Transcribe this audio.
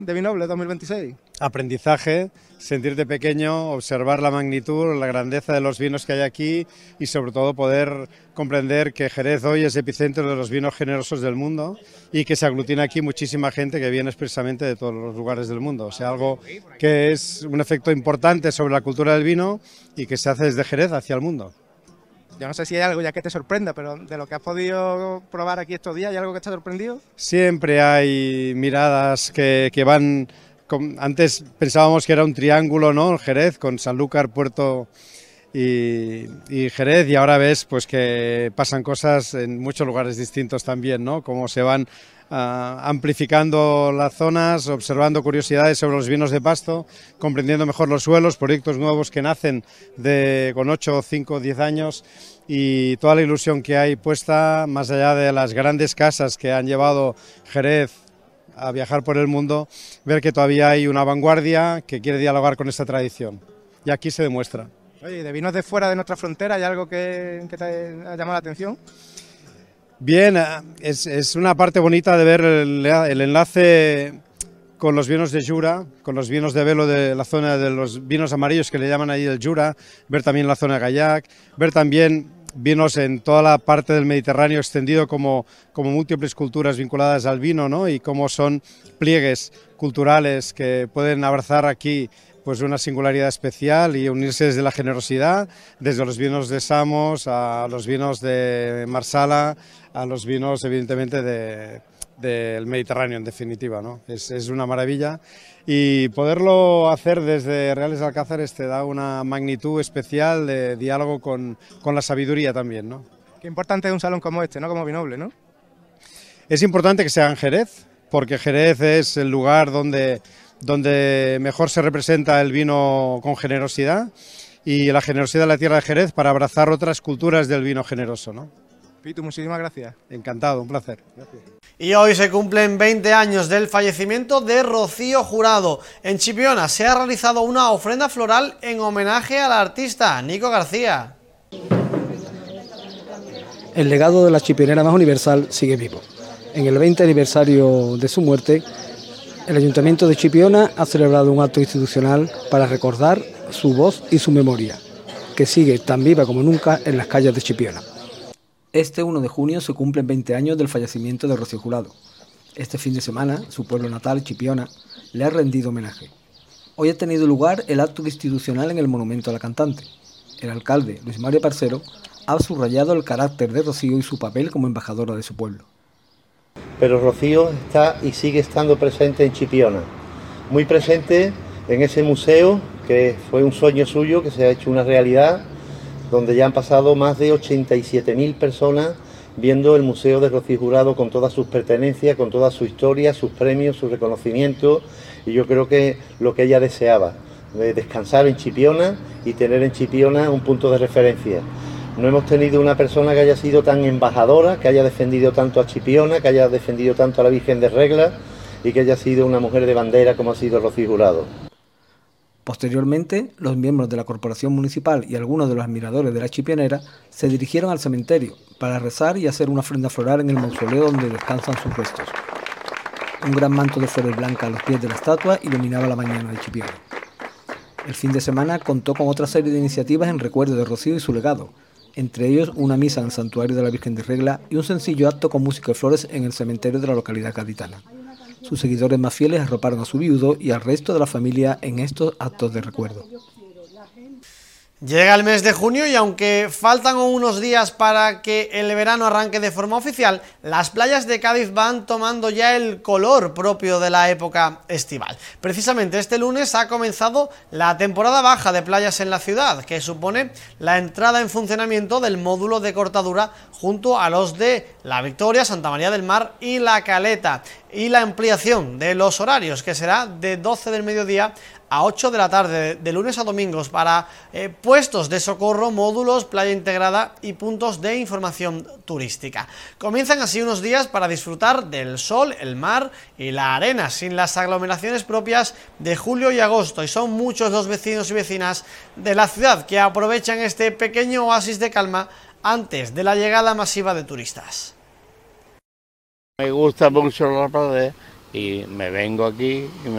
de Vinoble 2026? Aprendizaje, sentirte pequeño, observar la magnitud, la grandeza de los vinos que hay aquí y sobre todo poder comprender que Jerez hoy es epicentro de los vinos generosos del mundo y que se aglutina aquí muchísima gente que viene expresamente de todos los lugares del mundo. O sea, algo que es un efecto importante sobre la cultura del vino y que se hace desde Jerez hacia el mundo. Yo no sé si hay algo ya que te sorprenda, pero de lo que has podido probar aquí estos días, ¿hay algo que te ha sorprendido? Siempre hay miradas que van... Antes pensábamos que era un triángulo, ¿no? Jerez, con Sanlúcar, Puerto y Jerez, y ahora ves pues que pasan cosas en muchos lugares distintos también, ¿no? Cómo se van amplificando las zonas, observando curiosidades sobre los vinos de Pasto, comprendiendo mejor los suelos, proyectos nuevos que nacen con 8, 5, 10 años y toda la ilusión que hay puesta más allá de las grandes casas que han llevado Jerez a viajar por el mundo, ver que todavía hay una vanguardia que quiere dialogar con esta tradición. Y aquí se demuestra. Oye, de vinos de fuera de nuestra frontera, ¿hay algo que te ha llamado la atención? Bien, es una parte bonita de ver el enlace con los vinos de Jura, con los vinos de Velo de la zona de los vinos amarillos que le llaman ahí el Jura, ver también la zona de Gaillac, ver también vinos en toda la parte del Mediterráneo extendido como múltiples culturas vinculadas al vino, ¿no? Y cómo son pliegues culturales que pueden abrazar aquí pues una singularidad especial y unirse desde la generosidad, desde los vinos de Samos a los vinos de Marsala, a los vinos evidentemente del Mediterráneo en definitiva, ¿no? Es una maravilla y poderlo hacer desde Reales de Alcázares te da una magnitud especial de diálogo con la sabiduría también, ¿no? Qué importante es un salón como este, ¿no? Como Vinoble, ¿no? Es importante que se haga en Jerez, porque Jerez es el lugar donde mejor se representa el vino con generosidad y la generosidad de la tierra de Jerez para abrazar otras culturas del vino generoso, ¿no? Pitu, muchísimas gracias. Encantado, un placer. Gracias. Y hoy se cumplen 20 años del fallecimiento de Rocío Jurado. En Chipiona se ha realizado una ofrenda floral en homenaje al artista Nico García. El legado de la chipionera más universal sigue vivo. En el 20 aniversario de su muerte, el Ayuntamiento de Chipiona ha celebrado un acto institucional para recordar su voz y su memoria, que sigue tan viva como nunca en las calles de Chipiona. Este 1 de junio se cumplen 20 años del fallecimiento de Rocío Jurado. Este fin de semana, su pueblo natal, Chipiona, le ha rendido homenaje. Hoy ha tenido lugar el acto institucional en el monumento a la cantante. El alcalde, Luis Mario Parcero, ha subrayado el carácter de Rocío y su papel como embajadora de su pueblo. Pero Rocío está y sigue estando presente en Chipiona, muy presente en ese museo que fue un sueño suyo, que se ha hecho una realidad, donde ya han pasado más de 87.000 personas viendo el Museo de Rocío Jurado con todas sus pertenencias, con toda su historia, sus premios, sus reconocimientos, y yo creo que lo que ella deseaba, descansar en Chipiona y tener en Chipiona un punto de referencia. No hemos tenido una persona que haya sido tan embajadora, que haya defendido tanto a Chipiona, que haya defendido tanto a la Virgen de Regla y que haya sido una mujer de bandera como ha sido Rocío Jurado. Posteriormente, los miembros de la Corporación Municipal y algunos de los admiradores de la chipionera se dirigieron al cementerio para rezar y hacer una ofrenda floral en el mausoleo donde descansan sus restos. Un gran manto de flores blancas a los pies de la estatua iluminaba la mañana de Chipiona. El fin de semana contó con otra serie de iniciativas en recuerdo de Rocío y su legado, entre ellos una misa en el Santuario de la Virgen de Regla y un sencillo acto con música y flores en el cementerio de la localidad gaditana. Sus seguidores más fieles arroparon a su viudo y al resto de la familia en estos actos de recuerdo. Llega el mes de junio y aunque faltan unos días para que el verano arranque de forma oficial, las playas de Cádiz van tomando ya el color propio de la época estival. Precisamente este lunes ha comenzado la temporada baja de playas en la ciudad, que supone la entrada en funcionamiento del módulo de cortadura junto a los de La Victoria, Santa María del Mar y La Caleta, y la ampliación de los horarios, que será de 12 del mediodía a 8 de la tarde, de lunes a domingos, para puestos de socorro, módulos, playa integrada y puntos de información turística. Comienzan así unos días para disfrutar del sol, el mar y la arena, sin las aglomeraciones propias de julio y agosto, y son muchos los vecinos y vecinas de la ciudad que aprovechan este pequeño oasis de calma antes de la llegada masiva de turistas. Me gusta mucho la playa y me vengo aquí y me